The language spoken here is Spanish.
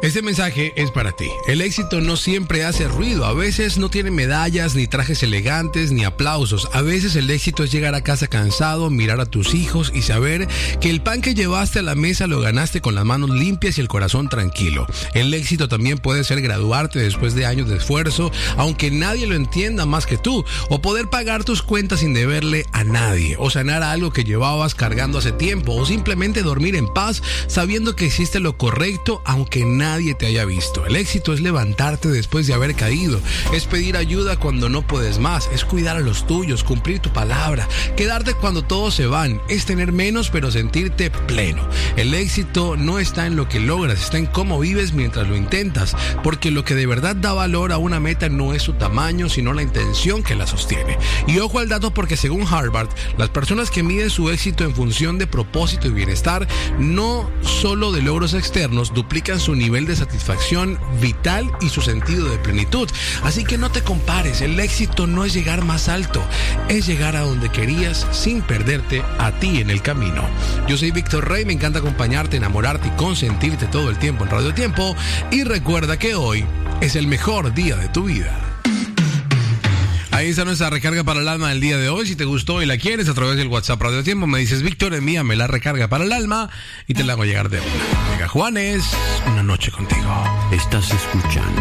Este mensaje es para ti. El éxito no siempre hace ruido. A veces no tiene medallas, ni trajes elegantes, ni aplausos. A veces el éxito es llegar a casa cansado, mirar a tus hijos y saber que el pan que llevaste a la mesa lo ganaste con las manos limpias y el corazón tranquilo. El éxito también puede ser graduarte después de años de esfuerzo, aunque nadie lo entienda más que tú. O poder pagar tus cuentas sin deberle a nadie. O sanar algo que llevabas cargando hace tiempo. O simplemente dormir en paz sabiendo que hiciste lo correcto, aunque nadie te haya visto. El éxito es levantarte después de haber caído, es pedir ayuda cuando no puedes más, es cuidar a los tuyos, cumplir tu palabra, quedarte cuando todos se van, es tener menos pero sentirte pleno. El éxito no está en lo que logras, está en cómo vives mientras lo intentas, porque lo que de verdad da valor a una meta no es su tamaño, sino la intención que la sostiene. Y ojo al dato, porque según Harvard, las personas que miden su éxito en función de propósito y bienestar, no solo de logros externos, duplican su nivel de satisfacción vital y su sentido de plenitud. Así que no te compares, el éxito no es llegar más alto, es llegar a donde querías sin perderte a ti en el camino. Yo soy Víctor Rey, me encanta acompañarte, enamorarte y consentirte todo el tiempo en Radio Tiempo, y recuerda que hoy es el mejor día de tu vida. Ahí está nuestra recarga para el alma del día de hoy. Si te gustó y la quieres, a través del WhatsApp Radio Tiempo me dices: Víctor, envíame la recarga para el alma y te la hago llegar de una. Venga, Juanes, una noche contigo. Estás escuchando